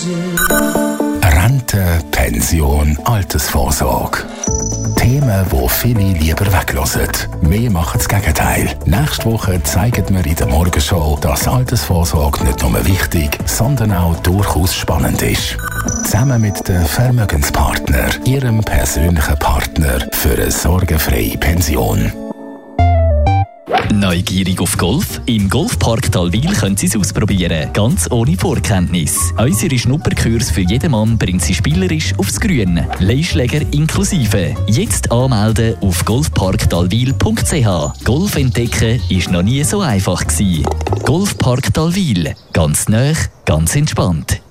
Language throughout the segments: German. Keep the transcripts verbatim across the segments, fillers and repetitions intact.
Rente, Pension, Altersvorsorge. Themen, die viele lieber weglassen. Wir machen das Gegenteil. Nächste Woche zeigen wir in der Morgenshow, dass Altersvorsorge nicht nur wichtig, sondern auch durchaus spannend ist. Zusammen mit den Vermögenspartner, Ihrem persönlichen Partner für eine sorgenfreie Pension. Neugierig auf Golf? Im Golfpark Talwil können Sie es ausprobieren, ganz ohne Vorkenntnis. Unsere Schnupperkurs für jeden Mann bringt Sie spielerisch aufs Grün. Leihschläger inklusive. Jetzt anmelden auf golfpark talwil punkt c h. Golf entdecken ist noch nie so einfach gewesen. Golfpark Talwil. Ganz nah, ganz entspannt.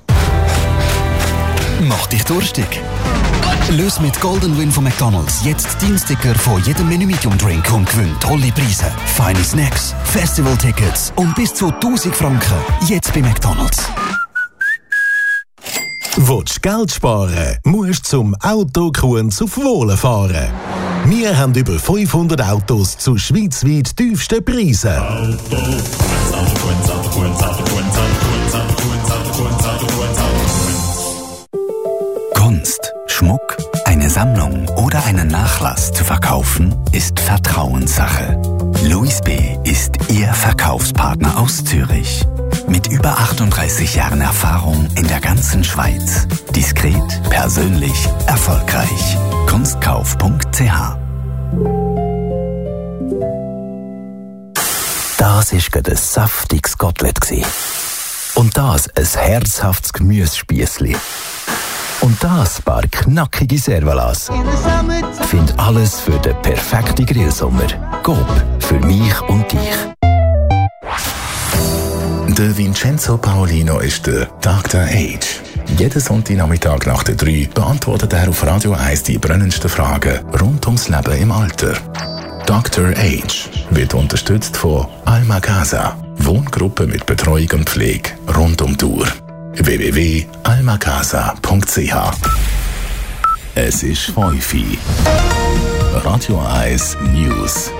Mach dich durstig. Löse mit Golden Win von McDonald's jetzt Dienststicker von jedem Menü Medium Drink und gewinn tolle Preise, feine Snacks, Festivaltickets und bis zu tausend Franken. Jetzt bei McDonald's. Willst du Geld sparen, musst zum Autokunz auf Wohlen fahren. Wir haben über fünfhundert Autos zu schweizweit tiefsten Preisen. Auto, Autokunz, Autokunz, Autokunz, Autokunz, Autokunz, Autokunz, Autokunz, Autokunz. Kunst, Schmuck, eine Sammlung oder einen Nachlass zu verkaufen, ist Vertrauenssache. Louis B. ist Ihr Verkaufspartner aus Zürich. Mit über achtunddreißig Jahren Erfahrung in der ganzen Schweiz. Diskret, persönlich, erfolgreich. kunstkauf punkt c h. Das war gerade ein saftiges Kotelett. Und das ein herzhaftes Gemüsespiessli. Und das paar knackige Servalas. Find alles für den perfekten Grillsommer. Coop, für mich und dich. Der Vincenzo Paolino ist der Doktor Age. Jeden Sonntagnachmittag nach der drei beantwortet er auf Radio eins die brennendsten Fragen rund ums Leben im Alter. Doktor Age wird unterstützt von Alma Casa, Wohngruppe mit Betreuung und Pflege rund um die Uhr. w w w punkt alma casa punkt c h. Es ist fünf Uhr. Radio eins News.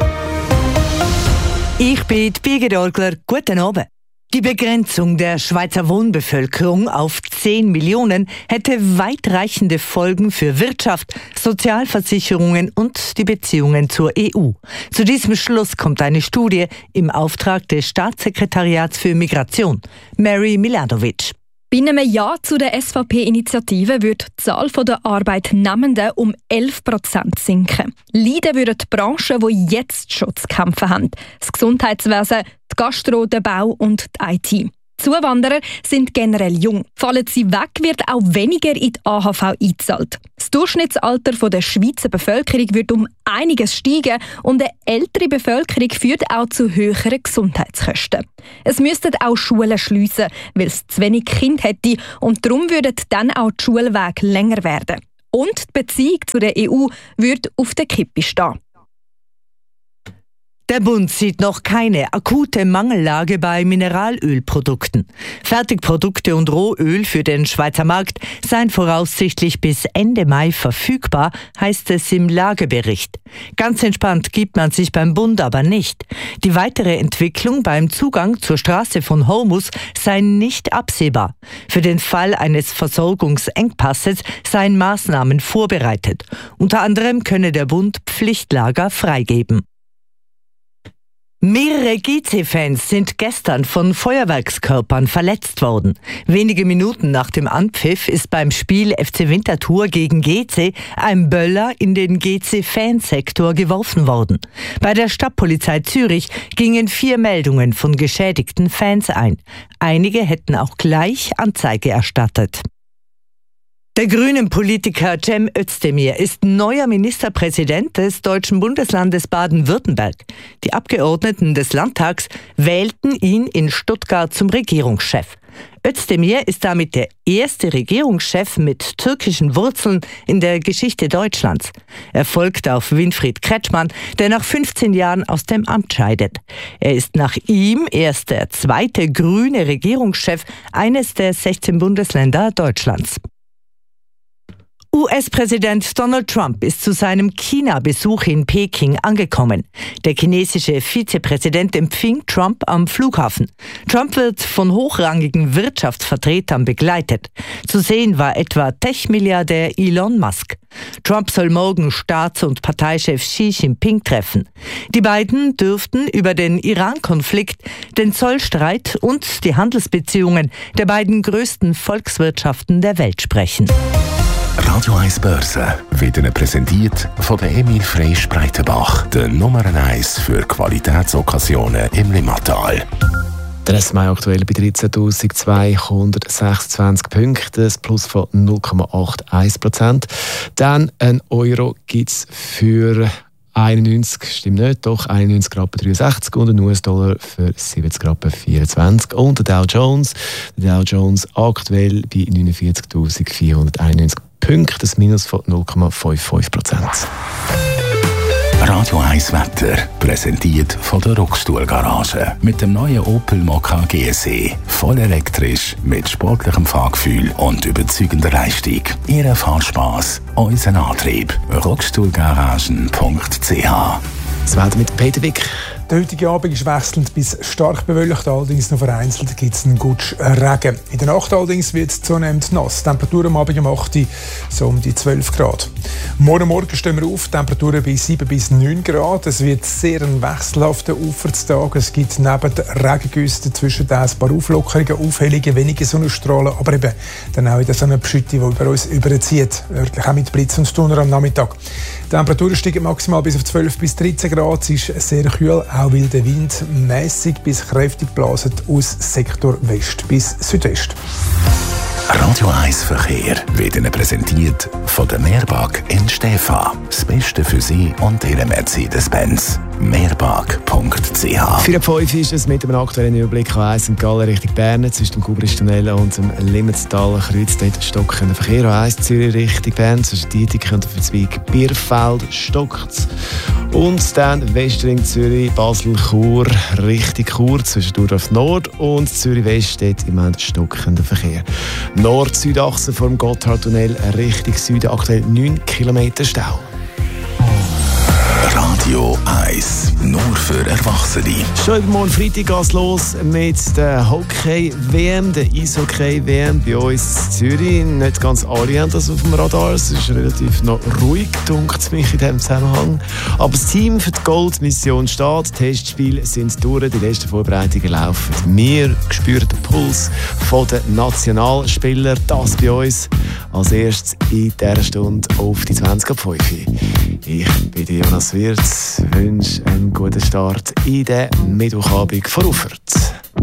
Ich bin die Birgit Orgler. Guten Abend. Die Begrenzung der Schweizer Wohnbevölkerung auf zehn Millionen hätte weitreichende Folgen für Wirtschaft, Sozialversicherungen und die Beziehungen zur E U. Zu diesem Schluss kommt eine Studie im Auftrag des Staatssekretariats für Migration. Mary Milanovic. Bei einem Ja zu der S V P-Initiative würde die Zahl der Arbeitnehmenden um elf Prozent sinken. Leiden würden die Branchen, die jetzt schon zu kämpfen haben. Das Gesundheitswesen, die Gastro, der Bau und die I T. Zuwanderer sind generell jung. Fallen sie weg, wird auch weniger in die A H V eingezahlt. Das Durchschnittsalter der Schweizer Bevölkerung wird um einiges steigen und eine ältere Bevölkerung führt auch zu höheren Gesundheitskosten. Es müssten auch Schulen schliessen, weil es zu wenig Kinder hätte und darum würden dann auch die Schulwege länger werden. Und die Beziehung zu der E U würde auf der Kippe stehen. Der Bund sieht noch keine akute Mangellage bei Mineralölprodukten. Fertigprodukte und Rohöl für den Schweizer Markt seien voraussichtlich bis Ende Mai verfügbar, heißt es im Lagebericht. Ganz entspannt gibt man sich beim Bund aber nicht. Die weitere Entwicklung beim Zugang zur Straße von Hormuz sei nicht absehbar. Für den Fall eines Versorgungsengpasses seien Maßnahmen vorbereitet. Unter anderem könne der Bund Pflichtlager freigeben. Mehrere G C-Fans sind gestern von Feuerwerkskörpern verletzt worden. Wenige Minuten nach dem Anpfiff ist beim Spiel F C Winterthur gegen G C ein Böller in den G C-Fansektor geworfen worden. Bei der Stadtpolizei Zürich gingen vier Meldungen von geschädigten Fans ein. Einige hätten auch gleich Anzeige erstattet. Der Grünen-Politiker Cem Özdemir ist neuer Ministerpräsident des deutschen Bundeslandes Baden-Württemberg. Die Abgeordneten des Landtags wählten ihn in Stuttgart zum Regierungschef. Özdemir ist damit der erste Regierungschef mit türkischen Wurzeln in der Geschichte Deutschlands. Er folgt auf Winfried Kretschmann, der nach fünfzehn Jahren aus dem Amt scheidet. Er ist nach ihm erst der zweite grüne Regierungschef eines der sechzehn Bundesländer Deutschlands. U S-Präsident Donald Trump ist zu seinem China-Besuch in Peking angekommen. Der chinesische Vizepräsident empfing Trump am Flughafen. Trump wird von hochrangigen Wirtschaftsvertretern begleitet. Zu sehen war etwa Tech-Milliardär Elon Musk. Trump soll morgen Staats- und Parteichef Xi Jinping treffen. Die beiden dürften über den Iran-Konflikt, den Zollstreit und die Handelsbeziehungen der beiden größten Volkswirtschaften der Welt sprechen. Radio eins Börse wird Ihnen präsentiert von der Emil Freysch Breitenbach, der Nummer eins für Qualitätsokkasionen im Limmatal. Der S M I aktuell bei dreizehntausendzweihundertsechsundzwanzig Punkten, ein Plus von null Komma einundachtzig Prozent. Dann ein Euro gibt es für einundneunzig, stimmt nicht, doch einundneunzig Rappen dreiundsechzig und ein U S-Dollar für siebzig Rappen vierundzwanzig. Und der Dow Jones, der Dow Jones aktuell bei neunundvierzigtausendvierhunderteinundneunzig Punkten, ein Minus von null Komma fünfundfünfzig Prozent. Radio eins Wetter, präsentiert von der Rockstuhl-Garage. Mit dem neuen Opel Mokka G S E. Voll elektrisch, mit sportlichem Fahrgefühl und überzeugender Leistung. Ihr Fahrspass, unser Antrieb. rockstuhlgaragen punkt c h. Das Wetter mit Peter Wick. Der heutige Abend ist wechselnd bis stark bewölkt, allerdings noch vereinzelt gibt es einen Gutsch Regen. In der Nacht allerdings wird es zunehmend nass. Temperatur am Abend um acht Uhr so um die zwölf Grad. Morgen Morgen stehen wir auf, Temperaturen bei sieben bis neun Grad. Es wird sehr ein wechselhafter Ufertag. Es gibt neben den Regengüssen zwischen ein paar Auflockerungen, Aufhellungen, wenige Sonnenstrahlen, aber eben dann auch wieder so eine Beschutte, die über uns überzieht. Örtlich auch mit Blitz und Donner am Nachmittag. Die Temperaturen steigen maximal bis auf zwölf bis dreizehn Grad. Es ist sehr kühl, auch weil der Wind mäßig bis kräftig bläst aus Sektor West bis Südwest. Radio eins Verkehr wird Ihnen präsentiert von der Meerbag in Stäfa. Das Beste für Sie und Ihre Mercedes-Benz. meerbag punkt c h. vier Uhr fünf ist es mit einem aktuellen Überblick A eins Sankt Gallen Richtung Bern zwischen dem Kubristunnel und dem Limmatal kreuzt dort stockender Verkehr. A eins Zürich Richtung Bern zwischen Dietik und Verzweig Bierfeld stockt. Und dann Westring Zürich Basel Chur Richtung Chur zwischen Durdorf Nord und Zürich West dort im Moment stockender Verkehr. Nord-Südachse vom Gotthardtunnel Richtung Süden aktuell neun Kilometer Stau. Radio eins, nur für Erwachsene. Schon übermorgen Freitag geht es los mit der Hockey-W M, der Eishockey-W M bei uns in Zürich. Nicht ganz alle haben das auf dem Radar, es ist relativ noch ruhig, dunkt mich in diesem Zusammenhang. Aber das Team für die Gold-Mission steht, die Testspiele sind durch, die letzten Vorbereitungen laufen. Wir spüren den Puls der Nationalspieler, das bei uns als erstes in dieser Stunde auf die zwanzig ab fünf. Ich bin Jonas Wirz, wünsche einen guten Start in den Mittwochabend vor Uffert.